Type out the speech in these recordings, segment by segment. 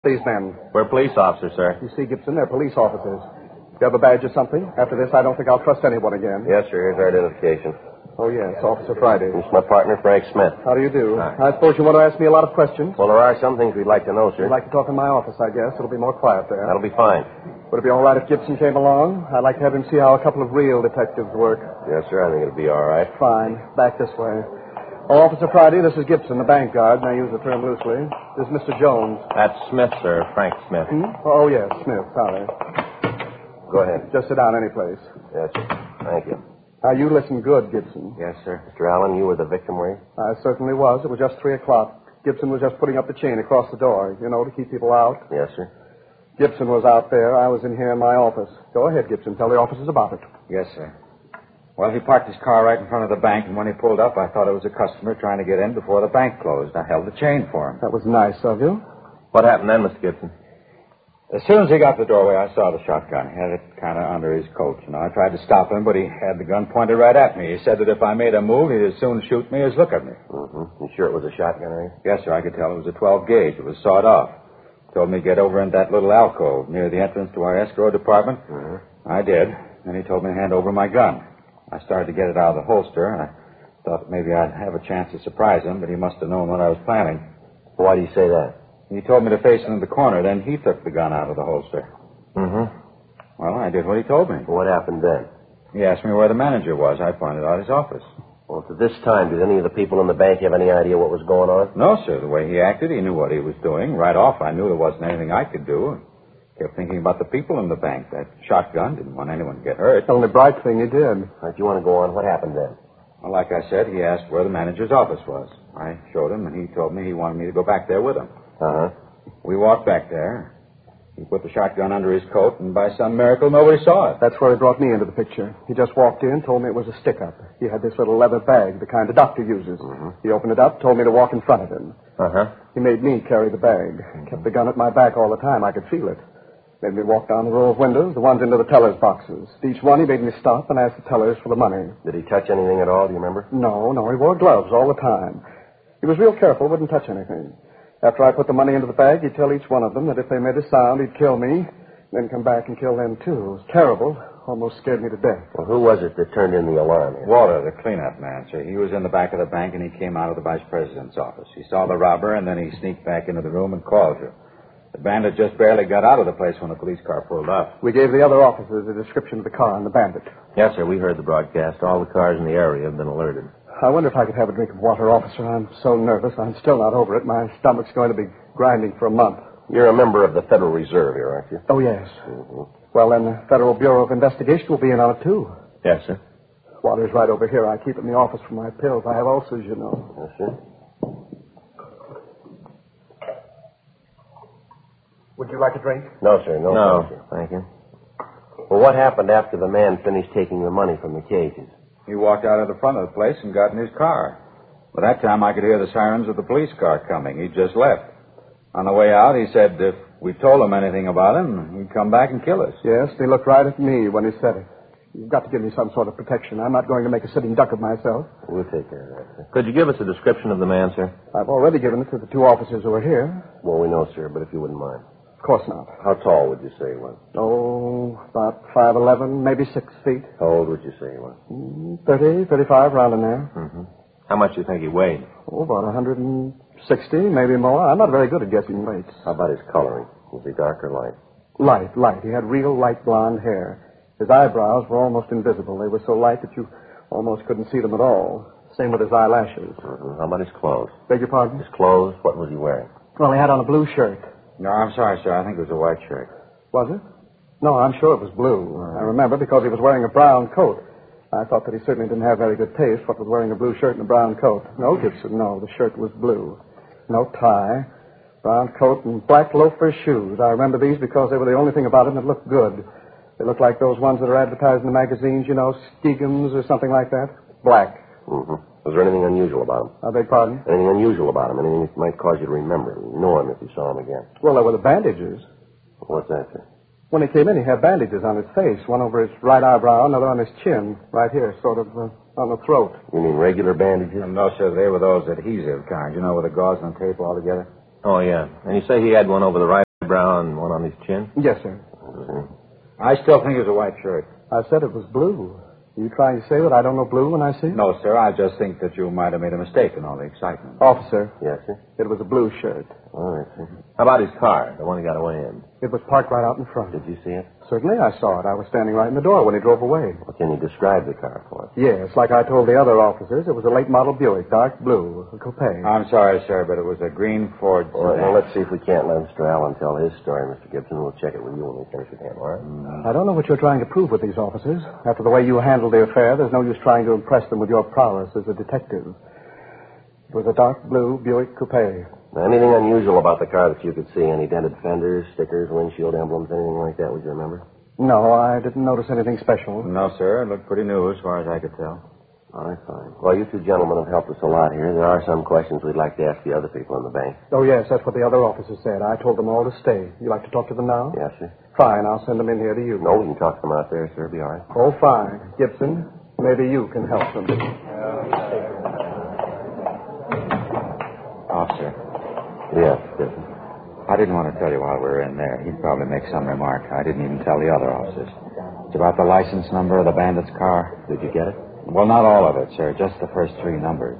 These men. We're police officers, sir. You see, Gibson, they're police officers. Do you have a badge or something? After this, I don't think I'll trust anyone again. Yes, sir. Here's our identification. Oh, yes, Officer Friday. This is my partner, Frank Smith. How do you do? Hi. I suppose you want to ask me a lot of questions? Well, there are some things we'd like to know, sir. You'd like to talk in my office, I guess. It'll be more quiet there. That'll be fine. Would it be all right if Gibson came along? I'd like to have him see how a couple of real detectives work. Yes, sir. I think it'll be all right. Fine. Back this way. Oh, Officer Friday, this is Gibson, the bank guard, and I use the term loosely. This is Mr. Jones. That's Smith, sir. Frank Smith. Oh, yes, Smith. Sorry. Go ahead. Just sit down any place. Yes, sir. Thank you. Now, you listen good, Gibson. Yes, sir. Mr. Allen, you were the victim, were you? I certainly was. It was just 3 o'clock. Gibson was just putting up the chain across the door, to keep people out. Yes, sir. Gibson was out there. I was in here in my office. Go ahead, Gibson. Tell the officers about it. Yes, sir. Well, he parked his car right in front of the bank, and when he pulled up, I thought it was a customer trying to get in before the bank closed. I held the chain for him. That was nice of you. What happened then, Mr. Gibson? As soon as he got to the doorway, I saw the shotgun. He had it kind of under his coat. I tried to stop him, but he had the gun pointed right at me. He said that if I made a move, he'd as soon shoot me as look at me. Mm-hmm. You sure it was a shotgun, are you? Yes, sir. I could tell it was a 12 gauge. It was sawed off. Told me to get over in that little alcove near the entrance to our escrow department. Mm-hmm. I did. Then he told me to hand over my gun. I started to get it out of the holster, and I thought maybe I'd have a chance to surprise him, but he must have known what I was planning. Why do you say that? He told me to face into the corner, then he took the gun out of the holster. Mm-hmm. Well, I did what he told me. What happened then? He asked me where the manager was. I pointed out his office. Well, to this time, did any of the people in the bank have any idea what was going on? No, sir. The way he acted, he knew what he was doing. Right off, I knew there wasn't anything I could do. I kept thinking about the people in the bank. That shotgun didn't want anyone to get hurt. The only bright thing you did. All right, you want to go on? What happened then? Well, like I said, he asked where the manager's office was. I showed him, and he told me he wanted me to go back there with him. Uh-huh. We walked back there. He put the shotgun under his coat, and by some miracle, nobody saw it. That's where he brought me into the picture. He just walked in, told me it was a stick-up. He had this little leather bag, the kind the doctor uses. Mm-hmm. He opened it up, told me to walk in front of him. Uh-huh. He made me carry the bag. Kept the gun at my back all the time. I could feel it. Made me walk down the row of windows, the ones into the teller's boxes. Each one, he made me stop and ask the tellers for the money. Did he touch anything at all, do you remember? No, he wore gloves all the time. He was real careful, wouldn't touch anything. After I put the money into the bag, he'd tell each one of them that if they made a sound, he'd kill me, then come back and kill them, too. It was terrible. Almost scared me to death. Well, who was it that turned in the alarm here? Walter, the cleanup man, sir. He was in the back of the bank, and he came out of the vice president's office. He saw the robber, and then he sneaked back into the room and called you. The bandit just barely got out of the place when the police car pulled up. We gave the other officers a description of the car and the bandit. Yes, sir. We heard the broadcast. All the cars in the area have been alerted. I wonder if I could have a drink of water, officer. I'm so nervous. I'm still not over it. My stomach's going to be grinding for a month. You're a member of the Federal Reserve here, aren't you? Oh, yes. Mm-hmm. Well, then the Federal Bureau of Investigation will be in on it, too. Yes, sir. Water's right over here. I keep it in the office for my pills. I have ulcers, you know. Yes, sir. Would you like a drink? No, sir. No. Thank you. Thank you. Well, what happened after the man finished taking the money from the cages? He walked out of the front of the place and got in his car. By that time, I could hear the sirens of the police car coming. He'd just left. On the way out, he said if we told him anything about him, he'd come back and kill us. Yes, he looked right at me when he said it. You've got to give me some sort of protection. I'm not going to make a sitting duck of myself. We'll take care of that, sir. Could you give us a description of the man, sir? I've already given it to the two officers who are here. Well, we know, sir, but if you wouldn't mind. Of course not. How tall would you say he was? Oh, about 5'11", maybe 6 feet. How old would you say he was? 30, 35, round in there. Mm-hmm. How much do you think he weighed? Oh, about 160, maybe more. I'm not very good at guessing weights. How about his coloring? Was he dark or light? Light. He had real light blonde hair. His eyebrows were almost invisible. They were so light that you almost couldn't see them at all. Same with his eyelashes. Mm-hmm. How about his clothes? Beg your pardon? His clothes? What was he wearing? Well, he had on a blue shirt. No, I'm sorry, sir. I think it was a white shirt. Was it? No, I'm sure it was blue. I remember because he was wearing a brown coat. I thought that he certainly didn't have very good taste, what with wearing a blue shirt and a brown coat. No, Gibson, no. The shirt was blue. No tie. Brown coat and black loafer shoes. I remember these because they were the only thing about him that looked good. They looked like those ones that are advertised in the magazines, you know, Steegums or something like that. Black. Mm-hmm. Was there anything unusual about him? I beg pardon? Anything unusual about him? Anything that might cause you to remember him, know him if you saw him again? Well, there were the bandages. What's that, sir? When he came in, he had bandages on his face. One over his right eyebrow, another on his chin. Right here, sort of on the throat. You mean regular bandages? No, sir. They were those adhesive kind, you know, with the gauze and tape all together. Oh, yeah. And you say he had one over the right Brow and one on his chin? Yes, sir. I still think it was a white shirt. I said it was blue. Are you trying to say that I don't know blue when I see it? No, sir. I just think that you might have made a mistake in all the excitement. Officer, Yes, sir. it was a blue shirt. All right, sir. How about his car, the one he got away in? It was parked right out in front. Did you see it? Certainly I saw it. I was standing right in the door when he drove away. Well, can you describe the car for us? Yes, like I told the other officers, it was a late model Buick, dark blue, a coupe. I'm sorry, sir, but it was a green Ford All right, sedan. well, let's see if we can't let Mr. Allen tell his story, Mr. Gibson. We'll check it with you when we finish with him, all right? I don't know what you're trying to prove with these officers. After the way you handled the affair, there's no use trying to impress them with your prowess as a detective. It was a dark blue Buick coupe. Now, anything unusual about the car that you could see? Any dented fenders, stickers, windshield emblems, anything like that, would you remember? No, I didn't notice anything special. No, sir. It looked pretty new as far as I could tell. All right, fine. Well, you two gentlemen have helped us a lot here. There are some questions we'd like to ask the other people in the bank. Oh, yes, that's what the other officers said. I told them all to stay. You like to talk to them now? Yes, sir. Fine, I'll send them in here to you. No, we can talk to them out there, sir. Be all right. Oh, fine. Gibson, maybe you can help them. Officer, Yes, Gibson. I didn't want to tell you while we were in there. He'd probably make some remark. I didn't even tell the other officers. It's about the license number of the bandit's car. Did you get it? Well, not all of it, sir. Just the first three numbers.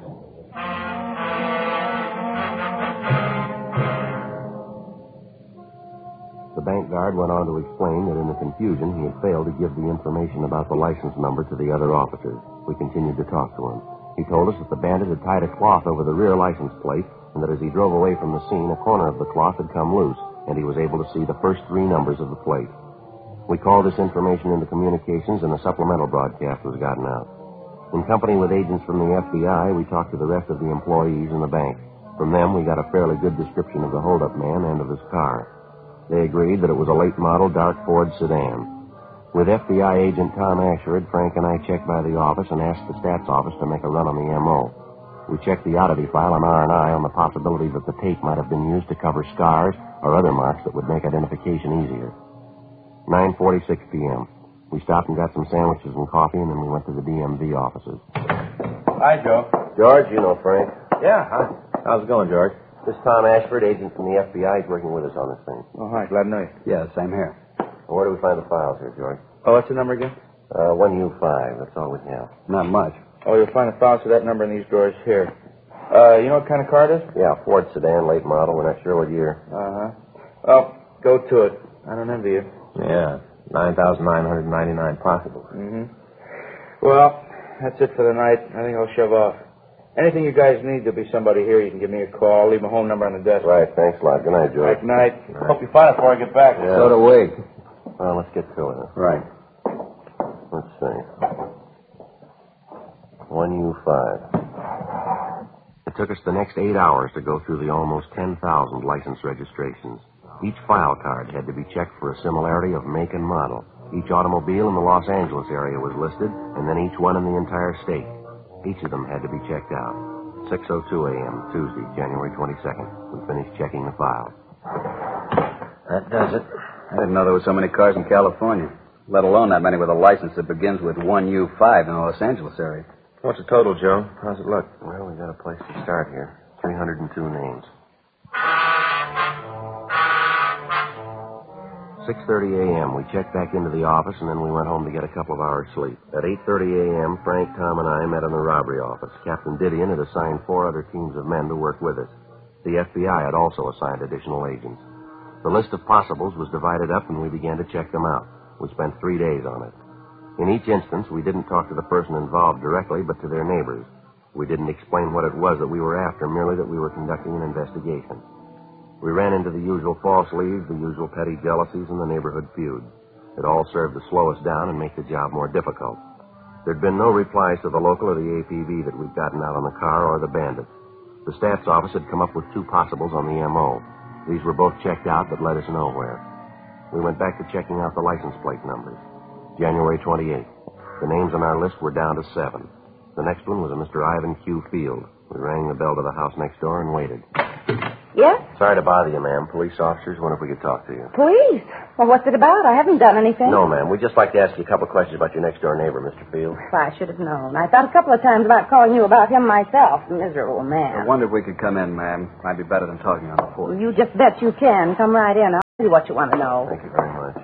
The bank guard went on to explain that in the confusion, he had failed to give the information about the license number to the other officers. We continued to talk to him. He told us that the bandit had tied a cloth over the rear license plate, and that as he drove away from the scene, a corner of the cloth had come loose, and he was able to see the first three numbers of the plate. We called this information into communications, and a supplemental broadcast was gotten out. In company with agents from the FBI, we talked to the rest of the employees in the bank. From them, we got a fairly good description of the holdup man and of his car. They agreed that it was a late model dark Ford sedan. With FBI agent Tom Ashford, Frank and I checked by the office and asked the stats office to make a run on the M.O. We checked the oddity file on R&I on the possibility that the tape might have been used to cover scars or other marks that would make identification easier. 9:46 p.m. We stopped and got some sandwiches and coffee, and then we went to the DMV offices. Hi, Joe. George, you know Frank. Yeah, hi. How's it going, George? This is Tom Ashford, agent from the FBI. He's working with us on this thing. Oh, hi. Glad to know you. Yeah, same here. Where do we find the files here, George? Oh, what's the number again? 1U5. That's all we have. Not much. Oh, you'll find the files for that number in these drawers here. You know what kind of car it is? Yeah, Ford sedan, late model. We're not sure what year. Uh-huh. Well, go to it. I don't envy you. Yeah, 9,999 possible. Mm-hmm. Well, that's it for the night. I think I'll shove off. Anything you guys need, there'll be somebody here. You can give me a call. I'll leave my home number on the desk. Right, thanks a lot. Good night, George. Good night. Right. Hope you find it before I get back. Yeah. So do we. Well, let's get to it. Right. Let's see. 1U5. It took us the next 8 hours to go through the almost 10,000 license registrations. Each file card had to be checked for a similarity of make and model. Each automobile in the Los Angeles area was listed, and then each one in the entire state. Each of them had to be checked out. 6:02 a.m., Tuesday, January 22nd. We finished checking the files. That does it. I didn't know there were so many cars in California, let alone that many with a license that begins with 1U5 in the Los Angeles area. What's the total, Joe? How's it look? Well, we got a place to start here. 302 names. 6:30 a.m., we checked back into the office, and then we went home to get a couple of hours' sleep. At 8:30 a.m., Frank, Tom, and I met in the robbery office. Captain Didion had assigned 4 other teams of men to work with us. The FBI had also assigned additional agents. The list of possibles was divided up, and we began to check them out. We spent 3 days on it. In each instance, we didn't talk to the person involved directly, but to their neighbors. We didn't explain what it was that we were after, merely that we were conducting an investigation. We ran into the usual false leads, the usual petty jealousies, and the neighborhood feuds. It all served to slow us down and make the job more difficult. There'd been no replies to the local or the APB that we'd gotten out on the car or the bandits. The stats office had come up with 2 possibles on the M.O. These were both checked out, but led us nowhere. We went back to checking out the license plate numbers. January 28th. The names on our list were down to 7. The next one was a Mr. Ivan Q. Field. We rang the bell to the house next door and waited. Yes? Sorry to bother you, ma'am. Police officers, wonder if we could talk to you. Police? Well, what's it about? I haven't done anything. No, ma'am. We'd just like to ask you a couple of questions about your next-door neighbor, Mr. Field. I should have known. I thought a couple of times about calling you about him myself. Miserable man. I wondered if we could come in, ma'am. Might be better than talking on the phone. You just bet you can. Come right in. Tell you what you want to know. Thank you very much.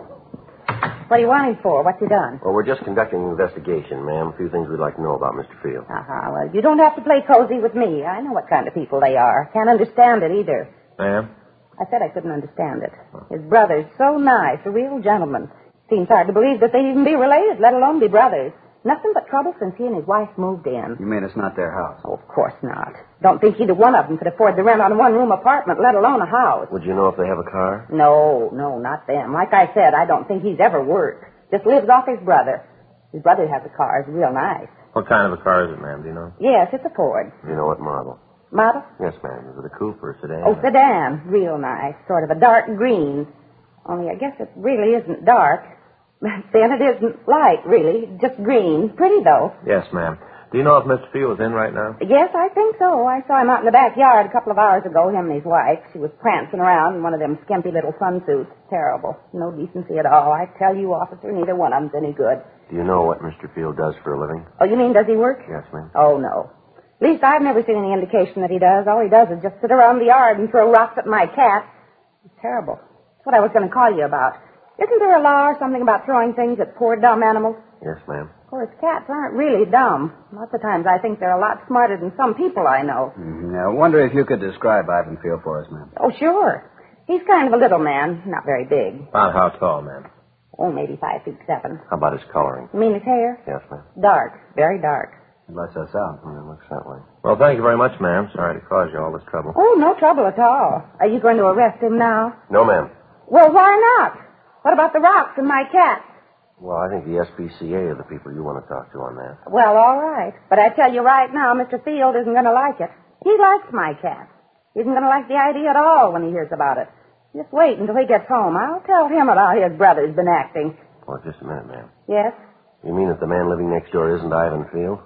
What do you want him for? What's he done? Well, we're just conducting an investigation, ma'am. A few things we'd like to know about Mr. Field. Well, you don't have to play cozy with me. I know what kind of people they are. Can't understand it either. Ma'am? I said I couldn't understand it. His brother's so nice, a real gentleman. Seems hard to believe that they'd even be related, let alone be brothers. Nothing but trouble since he and his wife moved in. You mean it's not their house? Oh, of course not. Don't think either one of them could afford the rent on a one-room apartment, let alone a house. Would you know if they have a car? No, not them. Like I said, I don't think he's ever worked. Just lives off his brother. His brother has a car. It's real nice. What kind of a car is it, ma'am? Do you know? Yes, it's a Ford. Do you know what model? Model? Yes, ma'am. Is it a coupe or a sedan? Oh, sedan. Real nice. Sort of a dark green. Only I guess it really isn't dark. Then it isn't light, really. Just green. Pretty, though. Yes, ma'am. Do you know if Mr. Field is in right now? Yes, I think so. I saw him out in the backyard a couple of hours ago, him and his wife. She was prancing around in one of them skimpy little sunsuits. Terrible. No decency at all. I tell you, officer, neither one of them's any good. Do you know what Mr. Field does for a living? Oh, you mean does he work? Yes, ma'am. Oh, no. At least I've never seen any indication that he does. All he does is just sit around the yard and throw rocks at my cat. It's terrible. That's what I was going to call you about. Isn't there a law or something about throwing things at poor, dumb animals? Yes, ma'am. Of course, cats aren't really dumb. Lots of times I think they're a lot smarter than some people I know. I wonder if you could describe Ivan Field for us, ma'am. Oh, sure. He's kind of a little man, not very big. About how tall, ma'am? Oh, maybe 5'7". How about his coloring? You mean his hair? Yes, ma'am. Dark, very dark. It lets us out. It looks that way. Well, thank you very much, ma'am. Sorry to cause you all this trouble. Oh, no trouble at all. Are you going to arrest him now? No, ma'am. Well, why not? What about the rocks and my cat? Well, I think the SPCA are the people you want to talk to on that. Well, all right. But I tell you right now, Mr. Field isn't going to like it. He likes my cat. He isn't going to like the idea at all when he hears about it. Just wait until he gets home. I'll tell him about his brother's been acting. Well, just a minute, ma'am. Yes? You mean that the man living next door isn't Ivan Field?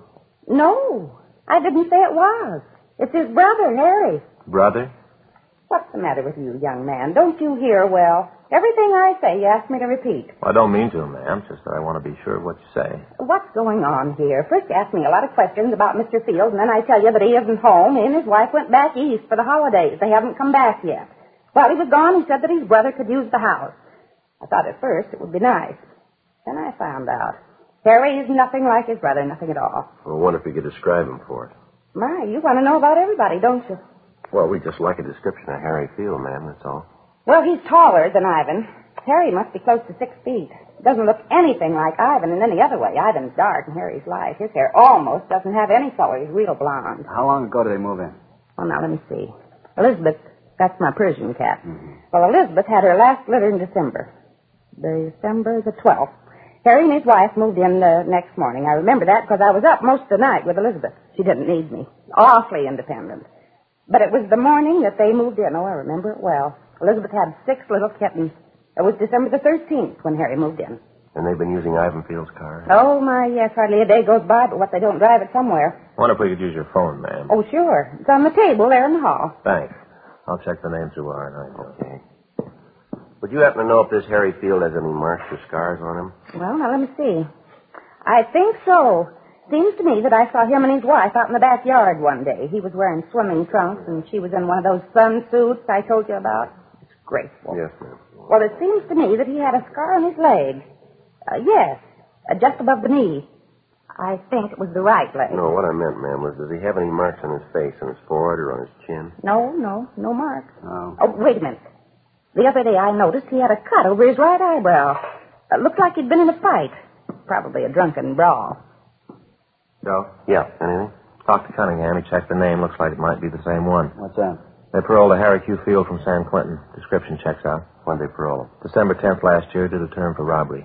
No, I didn't say it was. It's his brother, Harry. Brother? What's the matter with you, young man? Don't you hear well? Everything I say, you ask me to repeat. Well, I don't mean to, ma'am. Just that I want to be sure of what you say. What's going on here? First you ask me a lot of questions about Mr. Field, and then I tell you that he isn't home. He and his wife went back east for the holidays. They haven't come back yet. While he was gone, he said that his brother could use the house. I thought at first it would be nice. Then I found out. Harry is nothing like his brother, nothing at all. Well, I wonder if you could describe him for us. My, you want to know about everybody, don't you? Well, we'd just like a description of Harry Field, ma'am, that's all. Well, he's taller than Ivan. Harry must be close to 6 feet. Doesn't look anything like Ivan in any other way. Ivan's dark and Harry's light. His hair almost doesn't have any color. He's real blonde. How long ago did they move in? Well, now, let me see. Elizabeth, that's my Persian cat. Well, Elizabeth had her last litter in December. December the 12th. Harry and his wife moved in the next morning. I remember that because I was up most of the night with Elizabeth. She didn't need me. Awfully independent. But it was the morning that they moved in. Oh, I remember it well. Elizabeth had 6 little kittens. It was December the 13th when Harry moved in. And they've been using Ivan Field's car? Oh, my, yes. Hardly a day goes by but what they don't drive it somewhere. I wonder if we could use your phone, ma'am. Oh, sure. It's on the table there in the hall. Thanks. I'll check the name through R&I. Okay. Would you happen to know if this Harry Field has any marks or scars on him? Well, now, let me see. I think so. Seems to me that I saw him and his wife out in the backyard one day. He was wearing swimming trunks, and she was in one of those sun suits I told you about. Disgraceful. Yes, ma'am. Well, it seems to me that he had a scar on his leg. Yes, just above the knee. I think it was the right leg. No, what I meant, ma'am, was does he have any marks on his face, on his forehead, or on his chin? No marks. Oh. Oh, wait a minute. The other day I noticed he had a cut over his right eyebrow. Looked like he'd been in a fight. Probably a drunken brawl. Joe? Yeah, anything? Talk to Cunningham. He checked the name. Looks like it might be the same one. What's that? They paroled a Harry Q. Field from San Quentin. Description checks out. When'd they parole him? December 10th last year, did a term for robbery.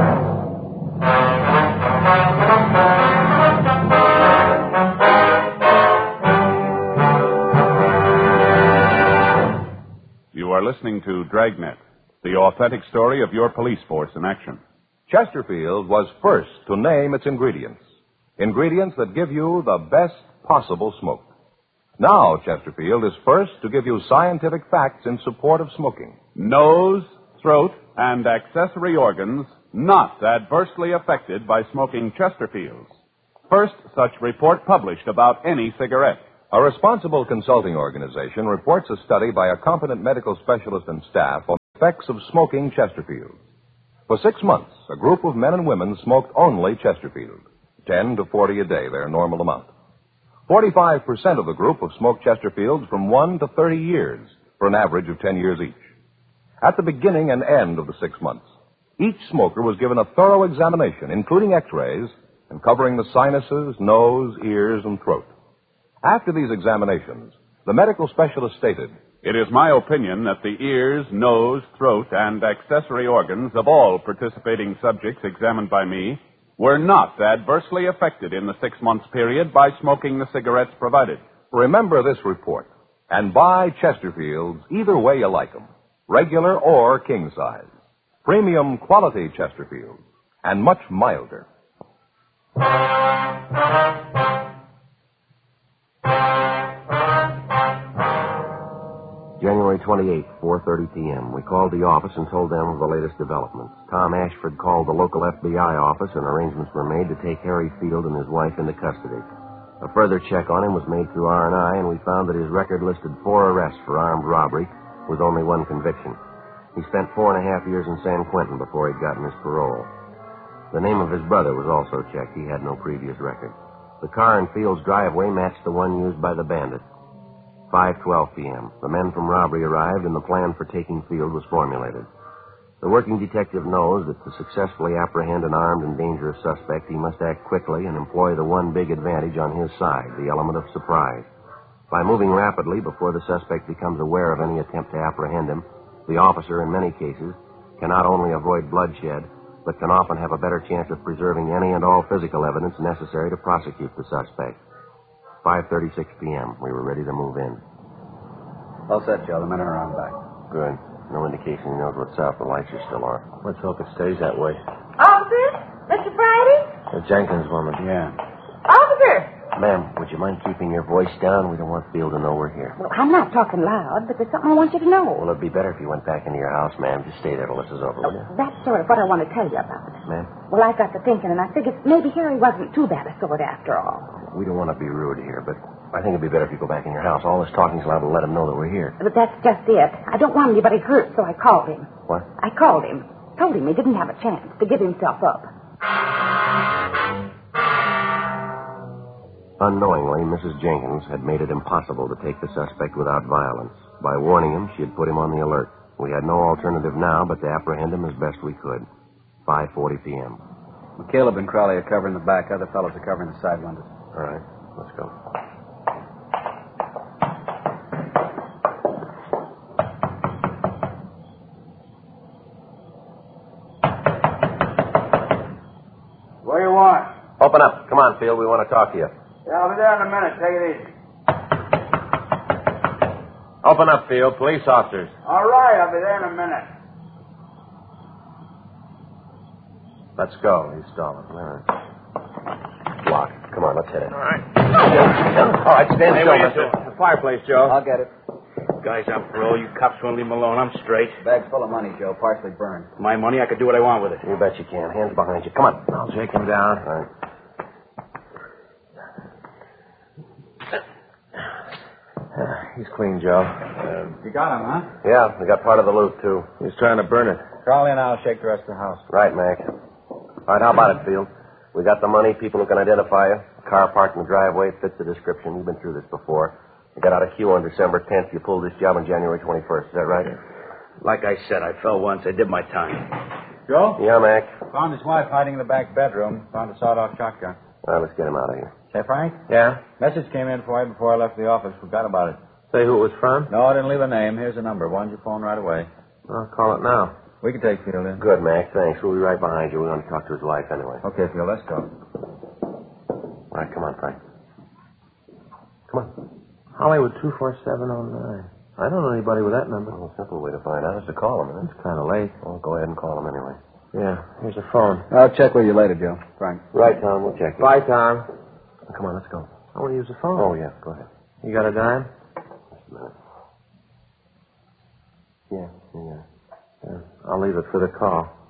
You are listening to Dragnet, the authentic story of your police force in action. Chesterfield was first to name its ingredients. Ingredients that give you the best possible smoke. Now, Chesterfield is first to give you scientific facts in support of smoking. Nose, throat, and accessory organs not adversely affected by smoking Chesterfields. First such report published about any cigarette. A responsible consulting organization reports a study by a competent medical specialist and staff on effects of smoking Chesterfield. For 6 months, a group of men and women smoked only Chesterfield, 10 to 40 a day, their normal amount. 45% of the group have smoked Chesterfields from 1 to 30 years, for an average of 10 years each. At the beginning and end of the 6 months, each smoker was given a thorough examination, including x-rays, and covering the sinuses, nose, ears, and throat. After these examinations, the medical specialist stated, "It is my opinion that the ears, nose, throat, and accessory organs of all participating subjects examined by me were not adversely affected in the 6 months period by smoking the cigarettes provided." Remember this report, and buy Chesterfields either way you like them, regular or king size. Premium quality Chesterfields, and much milder. January 28th, 4:30 p.m. We called the office and told them of the latest developments. Tom Ashford called the local FBI office, and arrangements were made to take Harry Field and his wife into custody. A further check on him was made through R&I, and we found that his record listed 4 arrests for armed robbery, with only 1 conviction. He spent 4.5 years in San Quentin before he'd gotten his parole. The name of his brother was also checked. He had no previous record. The car in Field's driveway matched the one used by the bandit. 5:12 p.m. The men from robbery arrived, and the plan for taking Field was formulated. The working detective knows that to successfully apprehend an armed and dangerous suspect, he must act quickly and employ the one big advantage on his side, the element of surprise. By moving rapidly before the suspect becomes aware of any attempt to apprehend him, the officer, in many cases, can not only avoid bloodshed, but can often have a better chance of preserving any and all physical evidence necessary to prosecute the suspect. 5:36 p.m. We were ready to move in. All set, Joe. The men are on back. Good. No indication he knows what's up. The lights are still on. Let's hope it stays that way. Officer? Mr. Friday? The Jenkins woman. Yeah. Officer! Ma'am, would you mind keeping your voice down? We don't want Field to know we're here. Well, I'm not talking loud, but there's something I want you to know. Well, it'd be better if you went back into your house, ma'am. Just stay there till this is over, will you? That's sort of what I want to tell you about. Ma'am? Well, I got to thinking, and I figured maybe Harry wasn't too bad a sort after all. We don't want to be rude here, but I think it'd be better if you go back in your house. All this talking's allowed to let him know that we're here. But that's just it. I don't want anybody hurt, so I called him. What? I called him. Told him he didn't have a chance to give himself up. Unknowingly, Mrs. Jenkins had made it impossible to take the suspect without violence. By warning him, she had put him on the alert. We had no alternative now but to apprehend him as best we could. 5:40 p.m. Caleb and Crowley are covering the back. Other fellows are covering the side windows. All right, let's go. What do you want? Open up. Come on, Field. We want to talk to you. Yeah, I'll be there in a minute. Take it easy. Open up, Field. Police officers. All right, I'll be there in a minute. Let's go. He's stalling. All right. Lock. Come on, let's hit it. All right. All right, stand Hey, still, what are you mister. doing? The fireplace, Joe. I'll get it. Guy's on parole. You cops won't leave him alone. I'm straight. Bag's full of money, Joe. Partially burned. My money, I could do what I want with it. You bet you can. Hands behind you. Come on. I'll shake him down. All right. He's clean, Joe. You got him, huh? Yeah, we got part of the loot, too. He's trying to burn it. Crowley and I'll shake the rest of the house. Right, Mac. All right, how about it, Field? We got the money, people who can identify you. Car parked in the driveway, fits the description. You've been through this before. You got out of queue on December 10th. You pulled this job on January 21st. Is that right? Like I said, I fell once. I did my time. Joe? Yeah, Mac. Found his wife hiding in the back bedroom. Found a sawed-off shotgun. All right, let's get him out of here. Say, Frank? Yeah? Message came in for you before I left the office. Forgot about it. Say who it was from? No, I didn't leave a name. Here's the number. Why don't you phone right away? I'll call it now. We can take Field in. Good, Mac. Thanks. We'll be right behind you. We want to talk to his wife anyway. Okay, Field, let's go. All right, come on, Frank. Come on. Hollywood 24709. I don't know anybody with that number. Well, a simple way to find out is to call him, isn't it? It's kind of late. Well, go ahead and call him anyway. Yeah, here's a phone. I'll check with you later, Joe. Frank. Right, Tom. We'll check you. Bye, Tom. Come on, let's go. I want to use the phone. Oh, yeah. Go ahead. You got a dime? Just a minute. Yeah. Yeah, I'll leave it for the call.